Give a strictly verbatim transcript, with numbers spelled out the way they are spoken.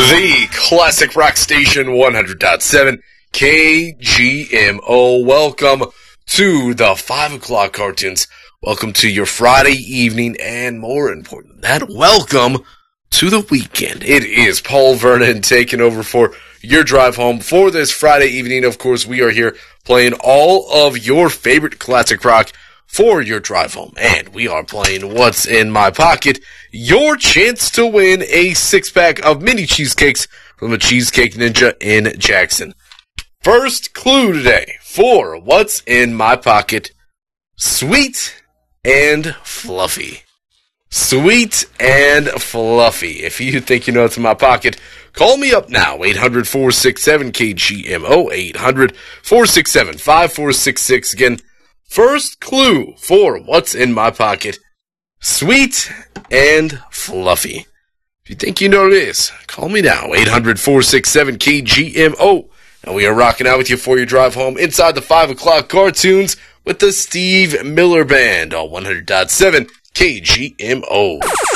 The classic rock station one hundred point seven K G M O. Welcome to the five o'clock cartoons. Welcome to your Friday evening, and more important than that, welcome to the weekend. It is Paul Vernon taking over for your drive home for this Friday evening. Of course, we are here playing all of your favorite classic rock for your drive home. And we are playing What's in My Pocket, your chance to win a six-pack of mini cheesecakes from the Cheesecake Ninja in Jackson. First clue today for What's in My Pocket: sweet and fluffy. Sweet and fluffy. If you think you know what's in my pocket, call me up now, eight hundred, four six seven, K G M O, eight hundred, four six seven, five four six six. Again, first clue for What's in My Pocket: sweet and fluffy. If you think you know what it is, call me now, eight hundred, four six seven, K G M O. And we are rocking out with you for your drive home inside the five o'clock cartoons with the Steve Miller Band on one hundred point seven K G M O.